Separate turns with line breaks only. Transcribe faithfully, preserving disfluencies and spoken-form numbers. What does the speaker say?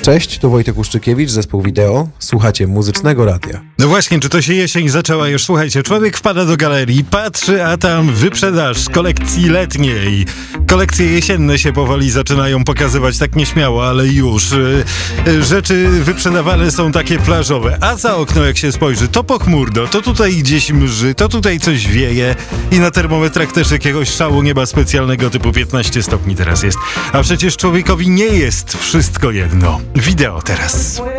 Cześć, tu Wojtek Uszczykiewicz, zespół Wideo. Słuchacie Muzycznego Radia.
No właśnie, czy to się jesień zaczęła już? Słuchajcie, człowiek wpada do galerii, patrzy, a tam wyprzedaż kolekcji letniej. Kolekcje jesienne się powoli zaczynają pokazywać tak nieśmiało, ale już. Yy, rzeczy wyprzedawane są takie plażowe, a za okno jak się spojrzy, to pochmurno, to tutaj gdzieś mrzy, to tutaj coś wieje i na termometrach też jakiegoś szału nieba specjalnego typu piętnaście stopni teraz jest. A przecież człowiekowi nie jest wszystko jedno. Wideo teraz.